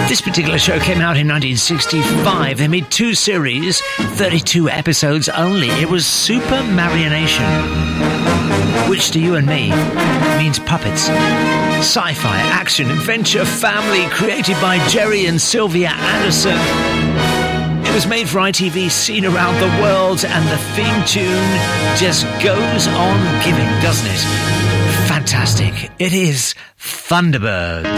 This particular show came out in 1965. They made 2 series, 32 episodes only. It was Super Marionation, which to you and me means puppets. Sci-fi, action, adventure, family, created by Jerry and Sylvia Anderson. It was made for ITV, seen around the world, and the theme tune just goes on giving, doesn't it? Fantastic. It is Thunderbirds.